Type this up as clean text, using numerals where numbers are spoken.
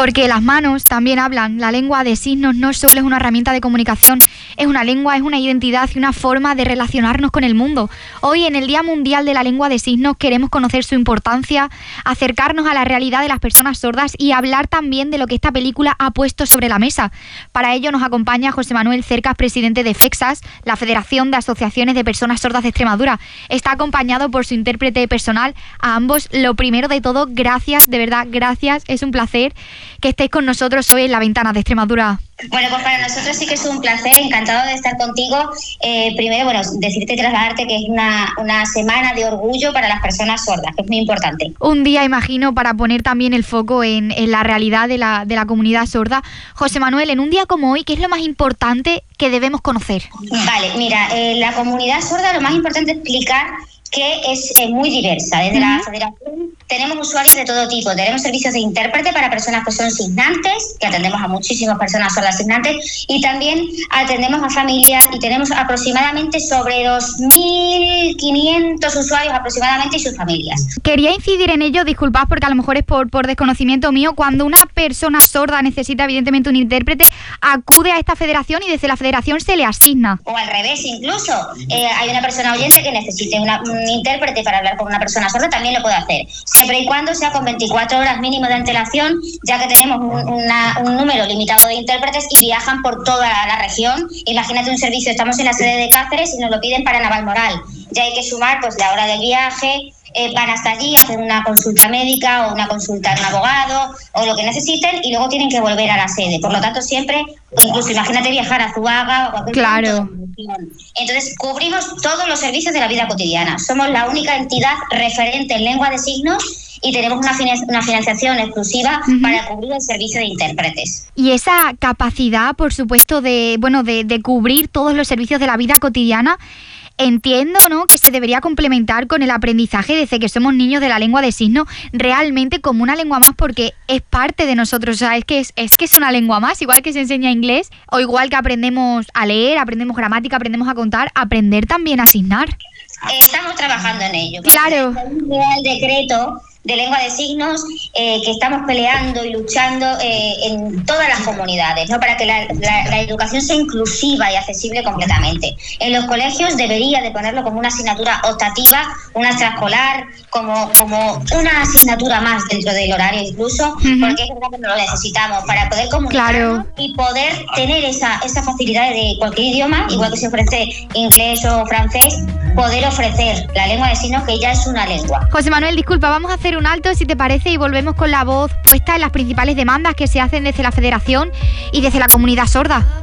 Porque las manos también hablan. La lengua de signos no solo es una herramienta de comunicación, es una lengua, es una identidad y una forma de relacionarnos con el mundo. Hoy, en el Día Mundial de la Lengua de Signos, queremos conocer su importancia, acercarnos a la realidad de las personas sordas y hablar también de lo que esta película ha puesto sobre la mesa. Para ello nos acompaña José Manuel Cercas, presidente de FEXAS, la Federación de Asociaciones de Personas Sordas de Extremadura. Está acompañado por su intérprete personal. A ambos, lo primero de todo, gracias, de verdad, gracias. Es un placer que estéis con nosotros hoy en La Ventana de Extremadura. Bueno, pues para nosotros sí que es un placer, encantado de estar contigo. Primero, decirte y trasladarte que es una semana de orgullo para las personas sordas, que es muy importante. Un día, imagino, para poner también el foco en la realidad de la comunidad sorda. José Manuel, en un día como hoy, ¿qué es lo más importante que debemos conocer? Vale, mira, la comunidad sorda lo más importante es explicar que es muy diversa. Desde la Federación tenemos usuarios de todo tipo. Tenemos servicios de intérprete para personas que son signantes, que atendemos a muchísimas personas sordas signantes, y también atendemos a familias, y tenemos aproximadamente sobre 2.500 usuarios aproximadamente y sus familias. Quería incidir en ello, disculpad porque a lo mejor es por desconocimiento mío. Cuando una persona sorda necesita evidentemente un intérprete, acude a esta federación y desde la federación se le asigna. O al revés, incluso. Hay una persona oyente que necesite un intérprete para hablar con una persona sorda, también lo puede hacer, siempre y cuando sea con 24 horas mínimo de antelación, ya que tenemos un número limitado de intérpretes y viajan por toda la región. Imagínate un servicio, estamos en la sede de Cáceres y nos lo piden para Navalmoral, ya hay que sumar pues la hora del viaje, van hasta allí, hacen una consulta médica o una consulta a un abogado o lo que necesiten y luego tienen que volver a la sede. Por lo tanto, siempre, incluso imagínate viajar a Zuaga o a cualquier Claro. punto. Entonces, cubrimos todos los servicios de la vida cotidiana. Somos la única entidad referente en lengua de signos y tenemos una financiación exclusiva para cubrir el servicio de intérpretes. Y esa capacidad, por supuesto, de cubrir todos los servicios de la vida cotidiana, entiendo, ¿no?, que se debería complementar con el aprendizaje desde que somos niños de la lengua de signos, realmente como una lengua más, porque es parte de nosotros. O sea, es que es una lengua más, igual que se enseña inglés, o igual que aprendemos a leer, aprendemos gramática, aprendemos a contar, aprender también a signar. Estamos trabajando en ello. Claro. El decreto de lengua de signos que estamos peleando y luchando en todas las comunidades, ¿no?, para que la educación sea inclusiva y accesible completamente. En los colegios debería de ponerlo como una asignatura optativa, una extraescolar, como una asignatura más dentro del horario incluso, porque es verdad que no lo necesitamos para poder comunicarnos y poder tener esa facilidad de cualquier idioma, igual que se ofrece inglés o francés, poder ofrecer la lengua de signos, que ya es una lengua. José Manuel, disculpa, vamos a hacer un alto, si te parece, y volvemos con la voz puesta en las principales demandas que se hacen desde la Federación y desde la comunidad sorda.